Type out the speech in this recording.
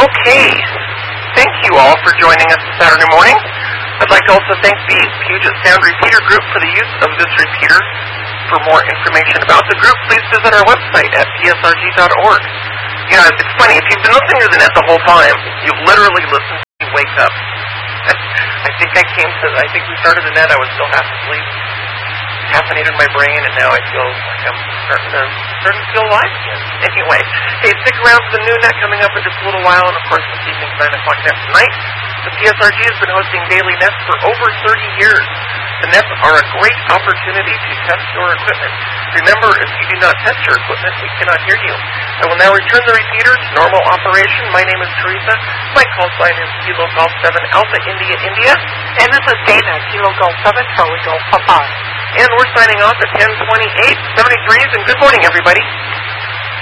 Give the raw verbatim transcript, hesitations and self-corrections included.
Okay, thank you all for joining us this Saturday morning. I'd like to also thank the Puget Sound Repeater Group for the use of this repeater. For more information about the group, please visit our website at p s r g dot org. Yeah, it's funny, if you've been listening to the net the whole time, you've literally listened to me wake up. I think I came to, I think we started the net, I was still half asleep, caffeinated my brain, and now I feel like I'm starting to, starting to feel alive again. Anyway, hey, stick around for the new net coming up in just a little while, and of course this evening's nine o'clock net tonight. The P S R G has been hosting daily nets for over thirty years. The nets are a great opportunity to test your equipment. Remember, if you do not test your equipment, we cannot hear you. I will now return the repeater to normal operation. My name is Teresa. My call sign is Kilo Golf seven Alpha India India. And this is Dana, Kilo Golf seven Charlie Golf Papa. And we're signing off at ten twenty-eight, seventy-threes, and good morning, everybody.